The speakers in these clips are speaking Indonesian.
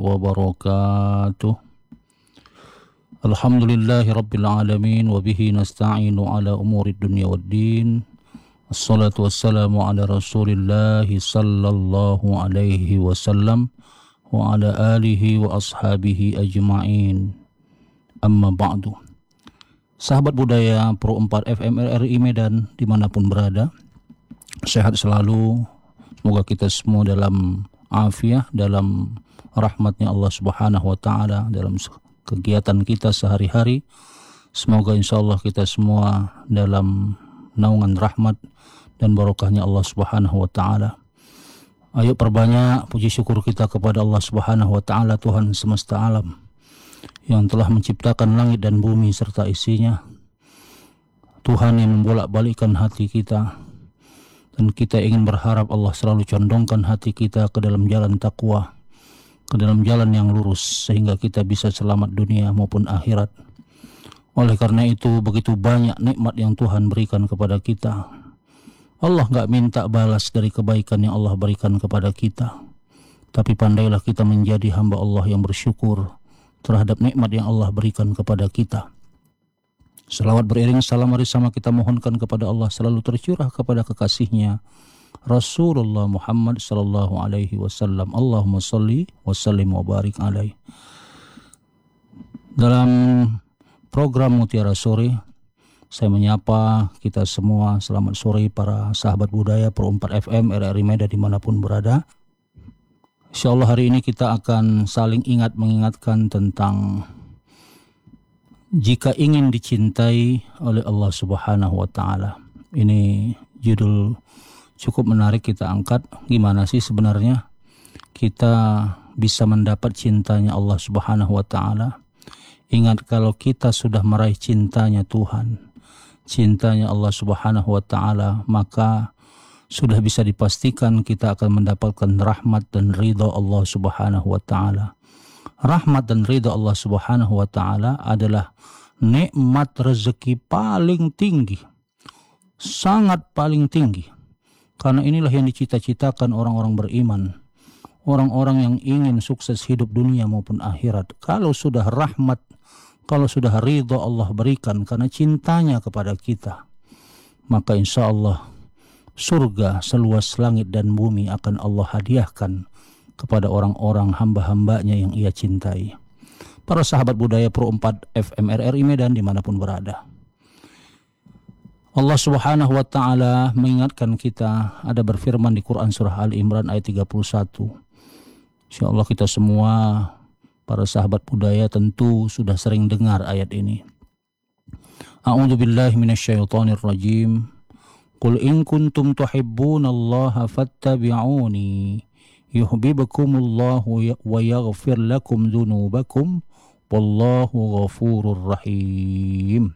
wabarakatuh. Alhamdulillahi rabbil alamin wa bihi nasta'inu ala umuri dunya waddin. Assalatu wassalamu ala rasulillahi sallallahu alaihi wasallam wa ala alihi wa ashabihi ajma'in. Amma ba'du. Sahabat budaya Pro 4 FM RRI Medan dimanapun berada, sehat selalu. Semoga kita semua dalam afiah, dalam rahmatnya Allah Subhanahu wa ta'ala, dalam kegiatan kita sehari-hari. Semoga insya Allah kita semua dalam naungan rahmat dan barokahnya Allah Subhanahu wa ta'ala. Ayo perbanyak puji syukur kita kepada Allah Subhanahu wa ta'ala, Tuhan semesta alam, yang telah menciptakan langit dan bumi serta isinya. Tuhan yang membolak-balikkan hati kita, dan kita ingin berharap Allah selalu condongkan hati kita ke dalam jalan takwa, ke dalam jalan yang lurus, sehingga kita bisa selamat dunia maupun akhirat. Oleh karena itu, begitu banyak nikmat yang Tuhan berikan kepada kita. Allah gak minta balas dari kebaikan yang Allah berikan kepada kita, tapi pandailah kita menjadi hamba Allah yang bersyukur terhadap nikmat yang Allah berikan kepada kita. Salawat beriring salam mari sama kita mohonkan kepada Allah selalu tercurah kepada kekasihnya Rasulullah Muhammad sallallahu alaihi wasallam. Allahumma salli wa sallim wa barik alaihi. Dalam program Mutiara Sore, saya menyapa kita semua. Selamat sore para sahabat budaya Pro 4 FM RRI Medan dimanapun berada. InsyaAllah hari ini kita akan saling mengingatkan tentang jika ingin dicintai oleh Allah Subhanahu wa ta'ala. Ini judul cukup menarik kita angkat. Gimana sih sebenarnya kita bisa mendapat cintanya Allah Subhanahu wa ta'ala? Ingat, kalau kita sudah meraih cintanya Tuhan, cintanya Allah Subhanahu wa ta'ala, maka sudah bisa dipastikan kita akan mendapatkan rahmat dan ridha Allah Subhanahu wa ta'ala. Rahmat dan ridha Allah Subhanahu wa ta'ala adalah nikmat rezeki paling tinggi, sangat paling tinggi. Karena inilah yang dicita-citakan orang-orang beriman, orang-orang yang ingin sukses hidup dunia maupun akhirat. Kalau sudah rahmat, kalau sudah ridha Allah berikan karena cintanya kepada kita, maka insya Allah surga seluas langit dan bumi akan Allah hadiahkan kepada orang-orang hamba-hambanya yang ia cintai. Para sahabat budaya Pro 4 FM RRI Medan dimanapun berada, Allah Subhanahu wa ta'ala mengingatkan kita, ada berfirman di Quran surah Al Imran ayat 31. Insya Allah kita semua para sahabat budaya tentu sudah sering dengar ayat ini. A'udzu billahi minasyaitonir rajim. Qul in kuntum tuhibbunallaha fattabi'uni yuhibbukumullahu wa yaghfir lakum dzunubakum wallahu ghafurur rahim.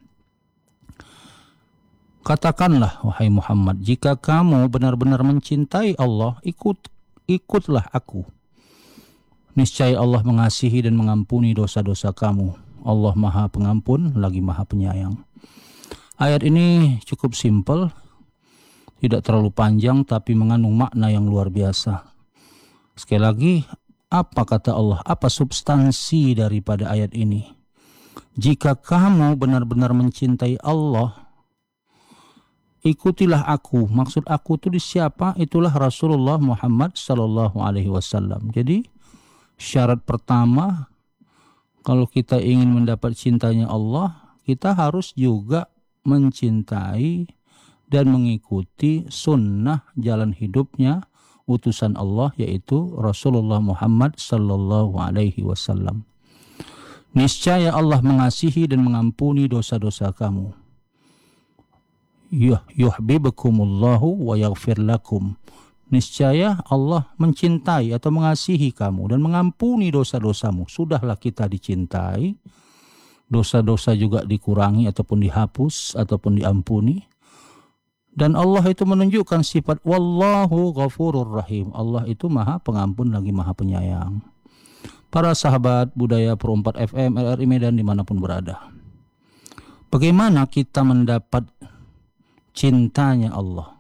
Katakanlah wahai Muhammad, jika kamu benar-benar mencintai Allah, ikutlah aku. Niscaya Allah mengasihi dan mengampuni dosa-dosa kamu. Allah Maha Pengampun lagi Maha Penyayang. Ayat ini cukup simpel, tidak terlalu panjang, tapi mengandung makna yang luar biasa. Sekali lagi, apa kata Allah? Apa substansi daripada ayat ini? Jika kamu benar-benar mencintai Allah, ikutilah aku. Maksud aku itu di siapa? Itulah Rasulullah Muhammad sallallahu alaihi wasallam. Jadi syarat pertama, kalau kita ingin mendapat cintanya Allah, kita harus juga mencintai dan mengikuti sunnah jalan hidupnya utusan Allah, yaitu Rasulullah Muhammad sallallahu alaihi wasallam. Niscaya Allah mengasihi dan mengampuni dosa-dosa kamu. Yuhibbukumullahu wa yaghfir lakum. Niscaya Allah mencintai atau mengasihi kamu dan mengampuni dosa-dosamu. Sudahlah kita dicintai, dosa-dosa juga dikurangi ataupun dihapus ataupun diampuni. Dan Allah itu menunjukkan sifat wallahu ghafurur rahim. Allah itu Maha Pengampun lagi Maha Penyayang. Para sahabat budaya Pro 4 FM RRI Medan dimanapun berada, bagaimana kita mendapat cintanya Allah?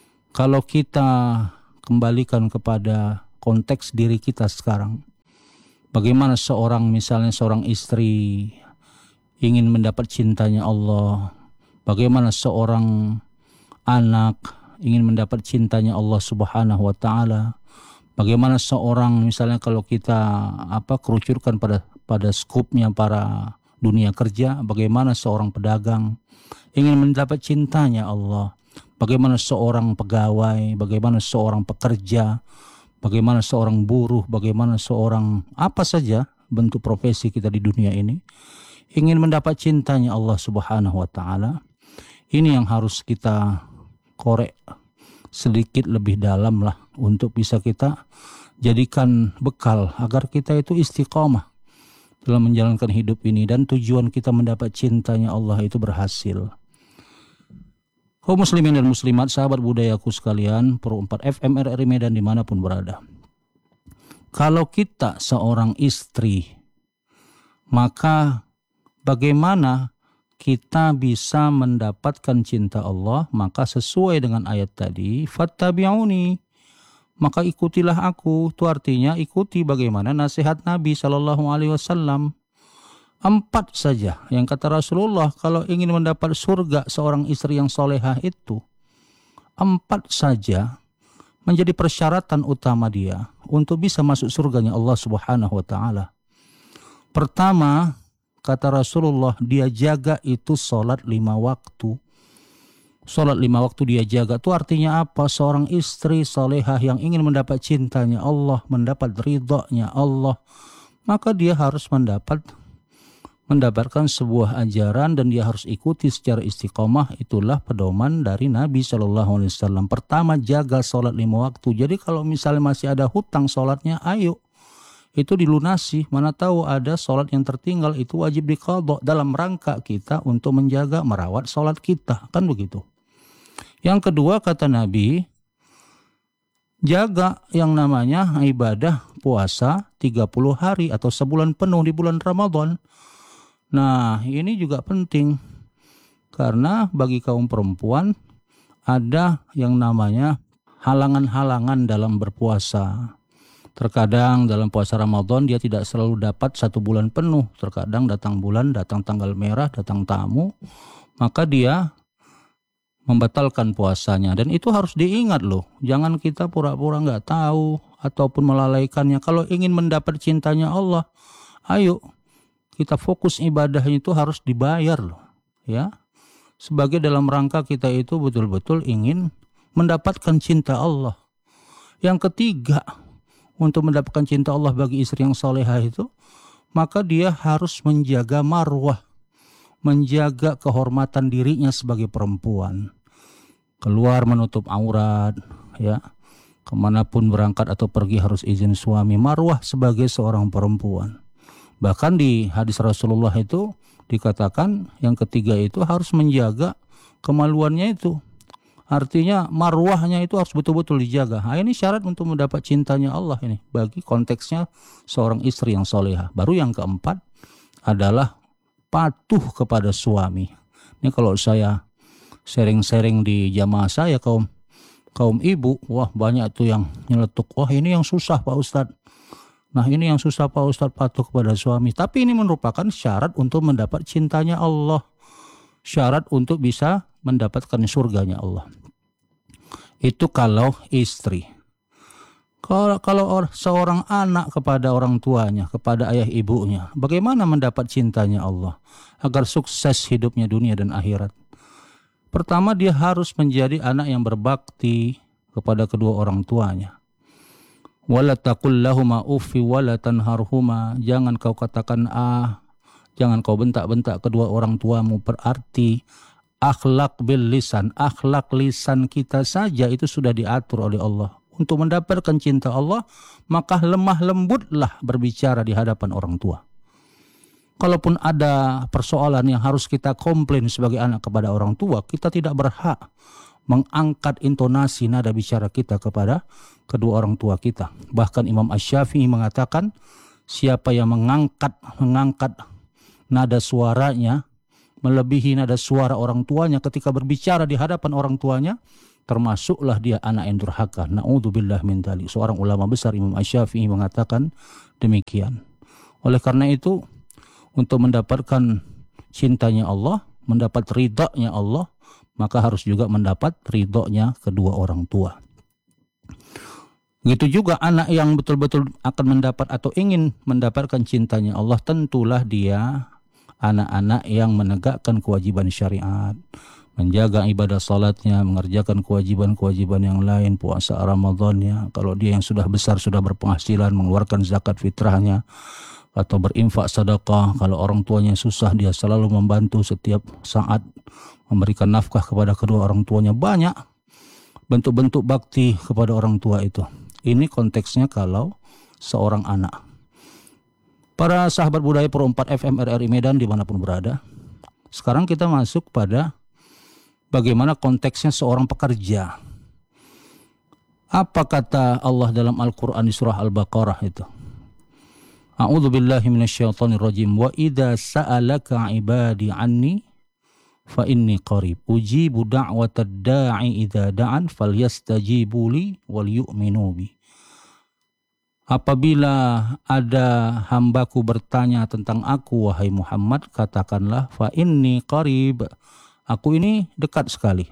Kalau kita kembalikan kepada konteks diri kita sekarang, Bagaimana seorang istri ingin mendapat cintanya Allah, bagaimana seorang anak ingin mendapat cintanya Allah Subhanahu wa taala, bagaimana seorang misalnya kalau kita kerucurkan pada skupnya para dunia kerja, bagaimana seorang pedagang ingin mendapat cintanya Allah, bagaimana seorang pegawai, bagaimana seorang pekerja, bagaimana seorang buruh, bagaimana seorang apa saja bentuk profesi kita di dunia ini ingin mendapat cintanya Allah Subhanahu wa taala. Ini yang harus kita korek sedikit lebih dalam lah untuk bisa kita jadikan bekal agar kita itu istiqomah dalam menjalankan hidup ini dan tujuan kita mendapat cintanya Allah itu berhasil. Kaum muslimin dan muslimat, sahabat budayaku sekalian, Pro 4 FM RRI Medan dimanapun berada. Kalau kita seorang istri, maka bagaimana kita bisa mendapatkan cinta Allah? Maka sesuai dengan ayat tadi, fattabi'uni, maka ikutilah aku. Itu artinya ikuti bagaimana nasihat Nabi SAW. 4 saja yang kata Rasulullah kalau ingin mendapat surga seorang istri yang solehah itu 4 saja menjadi persyaratan utama dia untuk bisa masuk surganya Allah Subhanahu wa taala. Pertama, kata Rasulullah, dia jaga itu sholat 5 waktu. Sholat 5 waktu dia jaga. Itu artinya apa? Seorang istri solehah yang ingin mendapat cintanya Allah, mendapat ridhonya Allah, maka dia harus mendapatkan sebuah ajaran dan dia harus ikuti secara istiqomah. Itulah pedoman dari Nabi SAW. Pertama, jaga sholat 5 waktu. Jadi kalau misalnya masih ada hutang sholatnya, ayo itu dilunasi. Mana tahu ada sholat yang tertinggal, itu wajib diqadha dalam rangka kita untuk menjaga merawat sholat kita, kan begitu. Yang kedua, kata Nabi, jaga yang namanya ibadah puasa 30 hari atau sebulan penuh di bulan Ramadan. Nah, ini juga penting karena bagi kaum perempuan ada yang namanya halangan-halangan dalam berpuasa. Terkadang dalam puasa Ramadan dia tidak selalu dapat 1 bulan penuh. Terkadang datang bulan, datang tanggal merah, datang tamu, maka dia membatalkan puasanya. Dan itu harus diingat loh. Jangan kita pura-pura nggak tahu ataupun melalaikannya. Kalau ingin mendapat cintanya Allah, ayo kita fokus ibadahnya itu harus dibayar loh, ya. Sebagai dalam rangka kita itu betul-betul ingin mendapatkan cinta Allah. Yang ketiga, untuk mendapatkan cinta Allah bagi istri yang salehah itu, maka dia harus menjaga marwah, menjaga kehormatan dirinya sebagai perempuan. Keluar menutup aurat, ya. Kemanapun berangkat atau pergi harus izin suami. Marwah sebagai seorang perempuan. Bahkan di hadis Rasulullah itu dikatakan yang ketiga itu harus menjaga kemaluannya itu. Artinya marwahnya itu harus betul-betul dijaga. Nah, ini syarat untuk mendapat cintanya Allah ini bagi konteksnya seorang istri yang solehah. Baru yang keempat adalah patuh kepada suami. Ini kalau saya sharing-sharing di jamaah saya kaum ibu, wah banyak tuh yang nyeletuk, wah ini yang susah Pak Ustadz. Nah ini yang susah Pak Ustadz, patuh kepada suami. Tapi ini merupakan syarat untuk mendapat cintanya Allah. Syarat untuk bisa mendapatkan surganya Allah. Itu kalau istri. Kalau seorang anak kepada orang tuanya, kepada ayah ibunya, bagaimana mendapat cintanya Allah agar sukses hidupnya dunia dan akhirat? Pertama, dia harus menjadi anak yang berbakti kepada kedua orang tuanya. Wala taqul lahuma uffi wala tanharhuma, jangan kau katakan jangan kau bentak-bentak kedua orang tuamu. Berarti akhlak bil lisan, akhlak lisan kita saja itu sudah diatur oleh Allah. Untuk mendapatkan cinta Allah, maka lemah lembutlah berbicara di hadapan orang tua. Kalaupun ada persoalan yang harus kita komplain sebagai anak kepada orang tua, kita tidak berhak mengangkat intonasi nada bicara kita kepada kedua orang tua kita. Bahkan Imam Asy-Syafi'i mengatakan, siapa yang mengangkat nada suaranya melebihi nada suara orang tuanya ketika berbicara di hadapan orang tuanya, termasuklah dia anak yang durhaka. Na'udzubillah min dzalik. Seorang ulama besar Imam Asy-Syafi'i mengatakan demikian. Oleh karena itu, untuk mendapatkan cintanya Allah, mendapat ridhonya Allah, maka harus juga mendapat ridhonya kedua orang tua. Begitu juga anak yang betul-betul akan mendapat atau ingin mendapatkan cintanya Allah, tentulah dia anak-anak yang menegakkan kewajiban syariat, menjaga ibadah salatnya, mengerjakan kewajiban-kewajiban yang lain, puasa Ramadannya. Kalau dia yang sudah besar, sudah berpenghasilan, mengeluarkan zakat fitrahnya, atau berinfak sedekah. Kalau orang tuanya susah, dia selalu membantu setiap saat, memberikan nafkah kepada kedua orang tuanya. Banyak bentuk-bentuk bakti kepada orang tua itu. Ini konteksnya kalau seorang anak. Para sahabat budaya Pro 4 FM RRI Medan dimanapun berada, sekarang kita masuk pada bagaimana konteksnya seorang pekerja. Apa kata Allah dalam Al-Quran di surah Al-Baqarah itu? A'udzu billahi minasyaitonir rajim. Wa idza sa'alaka 'ibadi 'anni fa inni qarib ujibu da'watad da'i idza da'an falyastajibu li wal yu'minu bi. Apabila ada hambaku bertanya tentang aku, wahai Muhammad, katakanlah fa inni qarib. Aku ini dekat sekali.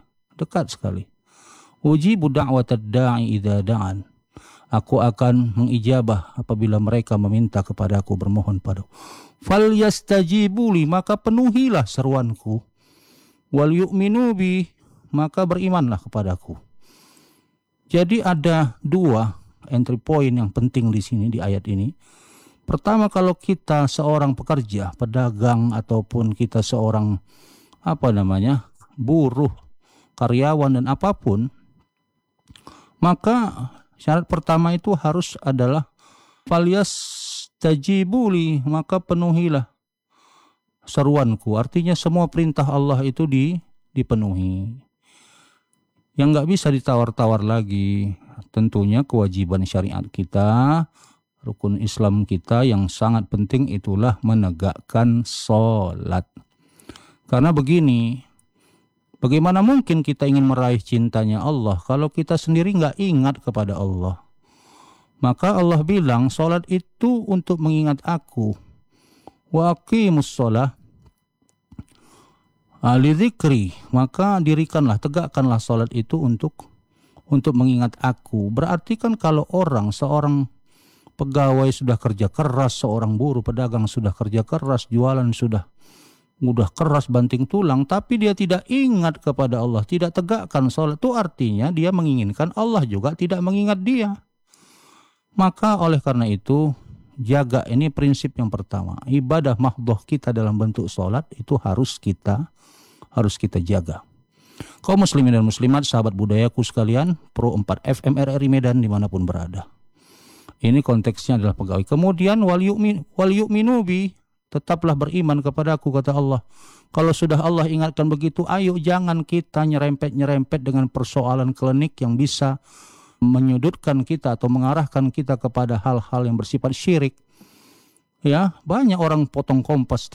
Ujibu da'watad da'i idza da'an. Aku akan mengijabah apabila mereka meminta kepadaku, bermohon padaku. Fal yastajibu li, maka penuhilah seruanku. Wal yu'minu bi, maka berimanlah kepadaku. Jadi ada dua entry point yang penting di sini, di ayat ini. Pertama, kalau kita seorang pekerja, pedagang, ataupun kita seorang buruh, karyawan dan apapun, maka syarat pertama itu harus adalah falyastajibuli, maka penuhilah seruanku. Artinya semua perintah Allah itu dipenuhi. Yang nggak bisa ditawar-tawar lagi, tentunya kewajiban syariat kita, rukun Islam kita yang sangat penting itulah menegakkan sholat. Karena begini, bagaimana mungkin kita ingin meraih cintanya Allah kalau kita sendiri nggak ingat kepada Allah? Maka Allah bilang sholat itu untuk mengingat aku. Wa aqimus sholah lidzikri, maka dirikanlah, tegakkanlah sholat itu untuk mengingat aku. Berarti kan kalau seorang pegawai sudah kerja keras, seorang buruh pedagang sudah kerja keras, jualan sudah keras banting tulang, tapi dia tidak ingat kepada Allah, tidak tegakkan sholat, itu artinya dia menginginkan, Allah juga tidak mengingat dia. Maka oleh karena itu, jaga, ini prinsip yang pertama. Ibadah mahdhah kita dalam bentuk sholat itu harus kita jaga. Kaum muslimin dan muslimat, sahabat budayaku sekalian, Pro 4 FM RRI Medan dimanapun berada. Ini konteksnya adalah pegawai. Kemudian wal yu'minu bi, tetaplah beriman kepada aku, kata Allah. Kalau sudah Allah ingatkan begitu, ayo jangan kita nyerempet-nyerempet dengan persoalan klinik yang bisa menyudutkan kita atau mengarahkan kita kepada hal-hal yang bersifat syirik. Ya, banyak orang potong kompas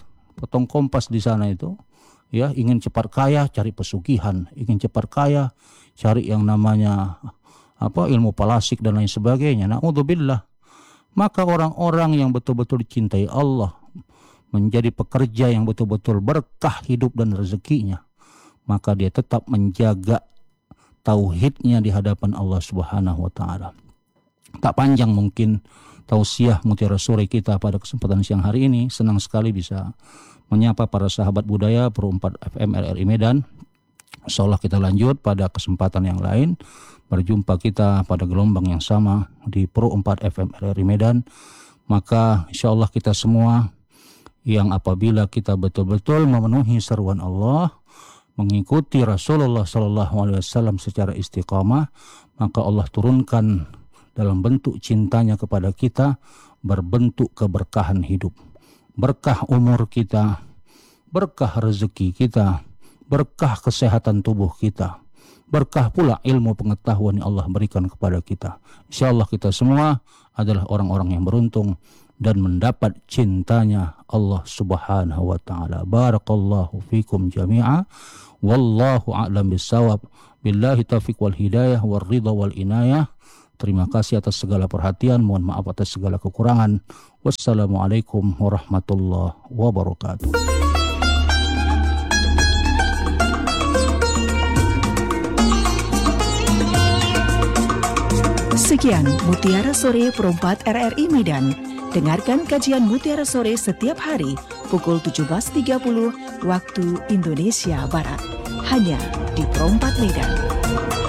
di sana itu. Ya, ingin cepat kaya, cari pesugihan, ingin cepat kaya, cari yang namanya ilmu palasik dan lain sebagainya. Na'udzubillah. Maka orang-orang yang betul-betul dicintai Allah, menjadi pekerja yang betul-betul berkah hidup dan rezekinya, maka dia tetap menjaga tauhidnya di hadapan Allah Subhanahu wa taala. Tak panjang mungkin tausiah mutiara sore kita pada kesempatan siang hari ini. Senang sekali bisa menyapa para sahabat budaya Pro 4 FM RRI Medan. Insyaallah kita lanjut pada kesempatan yang lain. Berjumpa kita pada gelombang yang sama di Pro 4 FM RRI Medan. Maka insyaallah kita semua yang apabila kita betul-betul memenuhi seruan Allah, mengikuti Rasulullah SAW secara istiqamah, maka Allah turunkan dalam bentuk cintanya kepada kita, berbentuk keberkahan hidup, berkah umur kita, berkah rezeki kita, berkah kesehatan tubuh kita, berkah pula ilmu pengetahuan yang Allah berikan kepada kita. Insyaallah kita semua adalah orang-orang yang beruntung dan mendapat cintanya Allah Subhanahu wa taala. Barakallahu fikum jami'a. Wallahu a'lam bissawab. Billahi taufiq wal hidayah wal ridha wal inayah. Terima kasih atas segala perhatian, mohon maaf atas segala kekurangan. Wassalamualaikum warahmatullahi wabarakatuh. Sekian Mutiara Sore Perempat RRI Medan. Dengarkan kajian Mutiara Sore setiap hari pukul 17.30 waktu Indonesia Barat. Hanya di Perempat Medan.